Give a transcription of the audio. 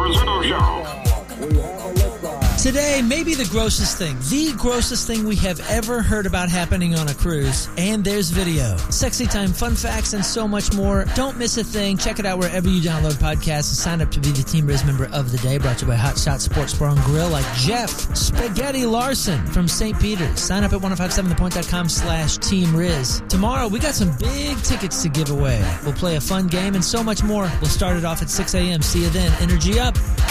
Rizzuto Show. Today, maybe the grossest thing we have ever heard about happening on a cruise, and there's video. Sexy time, fun facts, and so much more. Don't miss a thing. Check it out wherever you download podcasts and sign up to be the Team Riz member of the day, brought to you by Hot Shot Sports Bar and Grill, like Jeff Spaghetti Larson from St. Peter's. Sign up at 1057thepoint.com/Team Riz. Tomorrow, we got some big tickets to give away. We'll play a fun game and so much more. We'll start it off at 6 a.m. See you then. Energy up.